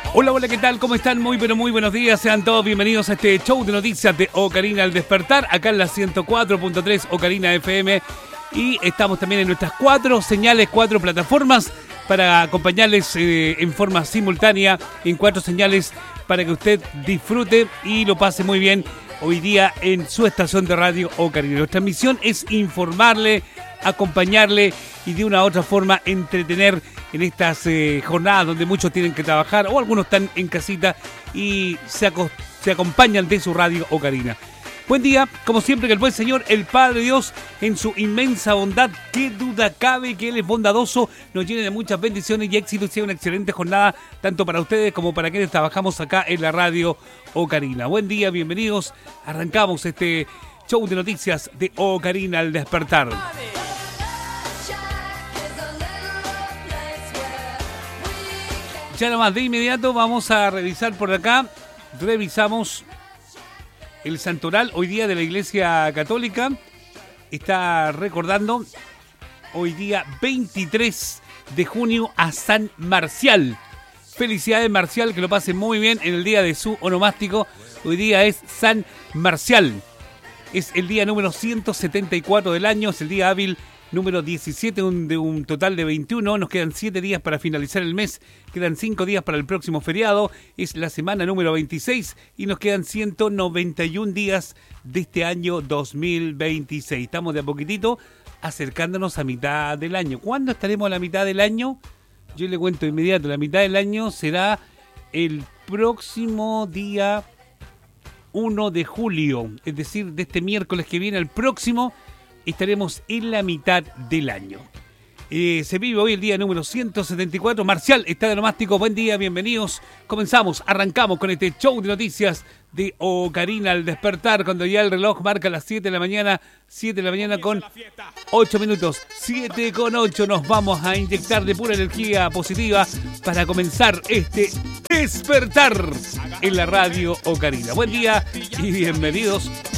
Hola, hola, ¿qué tal? ¿Cómo están? Muy, pero muy buenos días. Sean todos bienvenidos a este show de noticias de Ocarina al despertar, acá en la 104.3 Ocarina FM. Y estamos también en nuestras 4 señales, 4 plataformas para acompañarles en forma simultánea en 4 señales para que usted disfrute y lo pase muy bien hoy día en su estación de radio Ocarina. Nuestra misión es informarle, acompañarle y de una u otra forma entretener en estas jornadas donde muchos tienen que trabajar o algunos están en casita y se acompañan de su radio Ocarina. Buen día, como siempre, que el buen Señor, el Padre Dios, en su inmensa bondad, qué duda cabe que Él es bondadoso, nos llene de muchas bendiciones y éxito y sea una excelente jornada, tanto para ustedes como para quienes trabajamos acá en la radio Ocarina. Buen día, bienvenidos, arrancamos este show de noticias de Ocarina al despertar. Ya nomás de inmediato vamos a revisar por acá, revisamos el santoral hoy día de la Iglesia Católica. Está recordando hoy día 23 de junio a San Marcial. Felicidades, Marcial, que lo pase muy bien en el día de su onomástico. Hoy día es San Marcial. Es el día número 174 del año, es el día hábil número 17 de un total de 21. Nos quedan 7 días para finalizar el mes. Quedan 5 días para el próximo feriado. Es la semana número 26 y nos quedan 191 días de este año 2026. Estamos de a poquitito acercándonos a mitad del año. ¿Cuándo estaremos a la mitad del año? Yo le cuento de inmediato. La mitad del año será el próximo día 1 de julio. Es decir, de este miércoles que viene al próximo estaremos en la mitad del año. Se vive hoy el día número 174. Marcial está de onomástico. Buen día, bienvenidos. Comenzamos, arrancamos con este show de noticias de Ocarina al despertar, cuando ya el reloj marca las 7 de la mañana. 7 de la mañana con 8 minutos. 7 con 8 nos vamos a inyectar de pura energía positiva para comenzar este despertar en la radio Ocarina. Buen día y bienvenidos